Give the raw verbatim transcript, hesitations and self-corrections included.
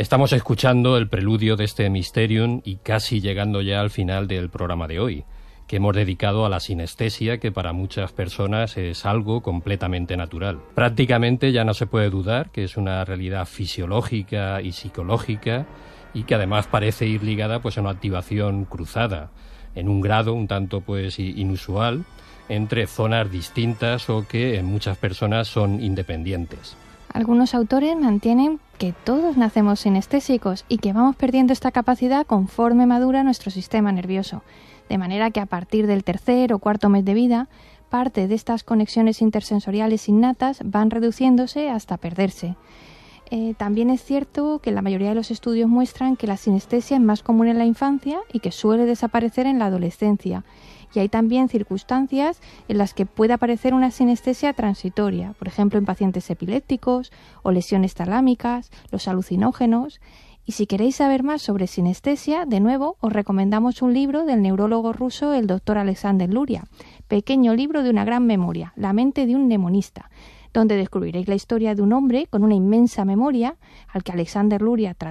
Estamos escuchando el preludio de este Mysterium y casi llegando ya al final del programa de hoy, que hemos dedicado a la sinestesia, que para muchas personas es algo completamente natural. Prácticamente ya no se puede dudar que es una realidad fisiológica y psicológica y que además parece ir ligada pues a una activación cruzada, en un grado un tanto pues inusual, entre zonas distintas o que en muchas personas son independientes. Algunos autores mantienen que todos nacemos sinestésicos y que vamos perdiendo esta capacidad conforme madura nuestro sistema nervioso, de manera que a partir del tercer o cuarto mes de vida, parte de estas conexiones intersensoriales innatas van reduciéndose hasta perderse. Eh, también es cierto que la mayoría de los estudios muestran que la sinestesia es más común en la infancia y que suele desaparecer en la adolescencia. Y hay también circunstancias en las que puede aparecer una sinestesia transitoria, por ejemplo en pacientes epilépticos o lesiones talámicas, los alucinógenos. Y si queréis saber más sobre sinestesia, de nuevo os recomendamos un libro del neurólogo ruso, el doctor Alexander Luria, pequeño libro de una gran memoria, La mente de un mnemonista, donde descubriréis la historia de un hombre con una inmensa memoria al que Alexander Luria trató